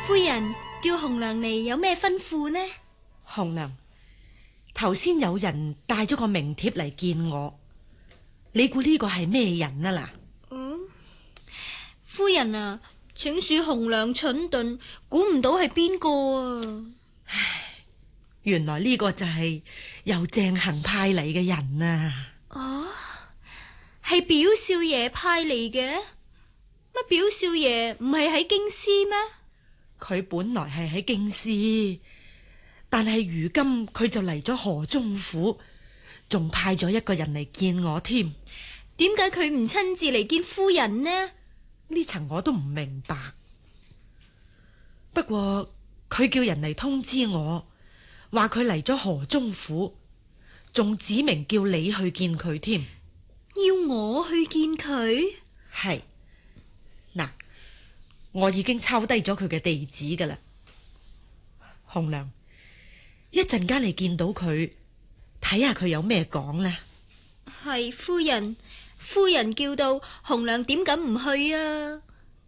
夫人叫紅娘嚟有咩吩咐呢？ 紅娘，頭先有人帶咗個名帖嚟見我，你估呢個係咩人啊？嗱， 夫人啊，請恕紅娘蠢鈍，估唔到係邊個啊！ 原來呢個就係由鄭恒派嚟嘅人啊！ 哦，係表少爺派嚟嘅？乜表少爺唔係喺京師咩？ 佢本來係喺京師，但係如今佢就嚟咗河中府，仲派咗一個人嚟見我添。 點解佢唔親自嚟見夫人呢？ 呢層我都唔明白。不過佢叫人嚟通知我，話佢嚟咗河中府，仲指明叫你去見佢添。 要我去見佢？ 係，嗱，我已經抄低咗佢嘅地址噶啦。紅娘，一陣間你見到佢，睇下佢有咩講呢？ 係夫人，夫人叫到紅娘點敢唔去啊？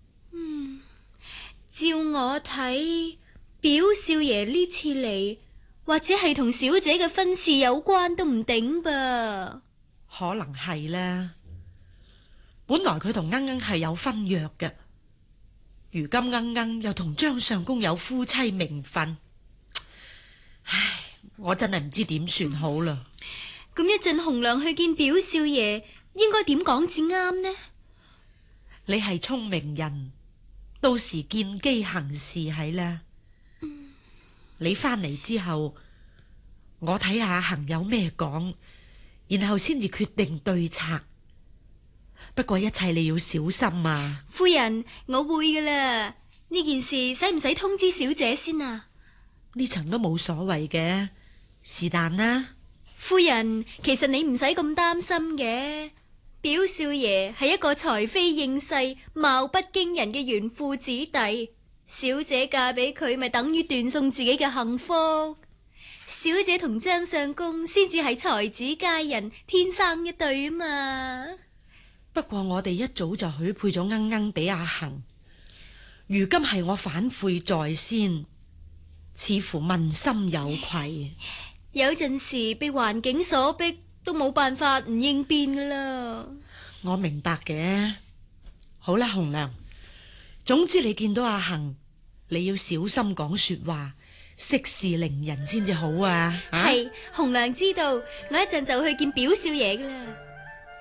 照我睇，表少爺呢次嚟，或者係同小姐嘅婚事有關都唔頂噃。 可能係啦。本來佢同鶯鶯係有婚約嘅，如今鶯鶯又同張相公有夫妻名分。唉，我真係唔知點算好啦。 咁一陣紅娘去見表少爺，應該點講至啱呢？ 你係聰明人，到時見機行事係啦。你翻嚟之後，我睇下行有咩講，然後先至決定對策。不過一切你要小心啊。 夫人，我會噶啦。呢件事使唔使通知小姐先啊？ 呢層都冇所謂嘅，是但啦。 夫人，其實你唔使咁擔心嘅。表少爺係一個才非應世、貌不驚人嘅紈絝子弟，小姐嫁俾佢咪等於斷送自己嘅幸福。小姐同張相公先至係才子佳人，天生一對啊嘛。 不過我哋一早就許配咗鶯鶯俾阿恒，如今係我反悔在先，似乎問心有愧。 有陣時被環境所逼，都冇辦法唔應變噶啦。 我明白嘅。好啦，紅娘，總之你見到阿恒，你要小心講說話，息事寧人先至好啊。 係，紅娘知道，我一陣就去見表少爺噶啦。